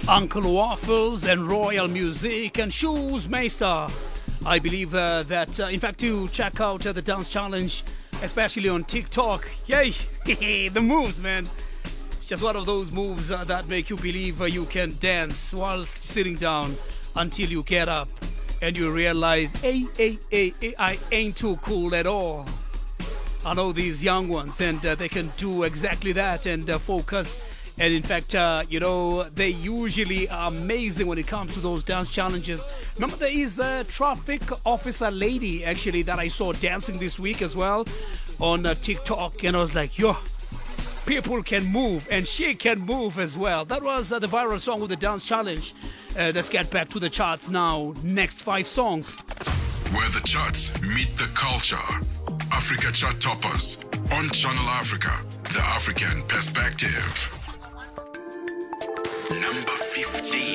Uncle Waffles and Royal Music and Shoes Meister. I believe that, in fact, to check out the dance challenge, especially on TikTok. Yay! The moves, man. It's just one of those moves that make you believe you can dance while sitting down until you get up and you realize, hey, I ain't too cool at all. I know these young ones, and they can do exactly that and focus. And in fact, they usually are amazing when it comes to those dance challenges. Remember, there is a traffic officer lady, actually, that I saw dancing this week as well on TikTok. And I was like, yo, people can move, and she can move as well. That was the viral song with the dance challenge. Let's get back to the charts now. Next 5 songs. Where the charts meet the culture. Africa Chart Toppers on Channel Africa, the African perspective. Number 15.